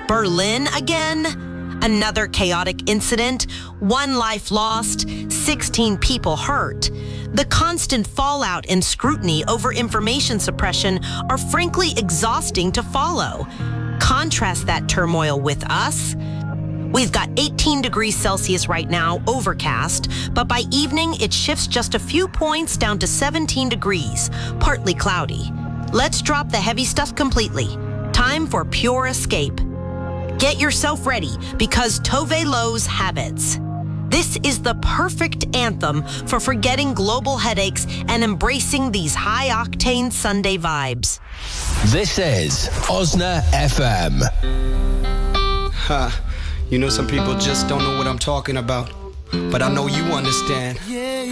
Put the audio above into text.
Berlin again? Another chaotic incident, 1 life lost, 16 people hurt. The constant fallout and scrutiny over information suppression are frankly exhausting to follow. Contrast that turmoil with us. We've got 18 degrees Celsius right now, overcast, but by evening it shifts just a few points down to 17 degrees, partly cloudy. Let's drop the heavy stuff completely. Time for pure escape. Get yourself ready because Tove Lo's Habits. This is the perfect anthem for forgetting global headaches and embracing these high-octane Sunday vibes. This is Osna FM. Ha. You know, some people just don't know what I'm talking about, but I know you understand.